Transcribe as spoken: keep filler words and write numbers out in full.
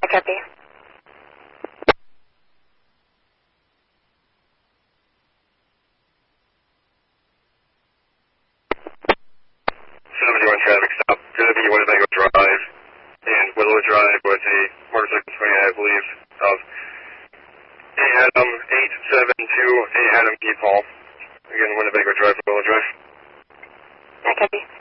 copy. seventy-one traffic stop, going to be Winnebago Drive, and Willow Drive was a motorcycle swing, I believe, of A Adam eight seven two A Adam P. Paul. Again, Winnebago Drive, Willow Drive. I copy.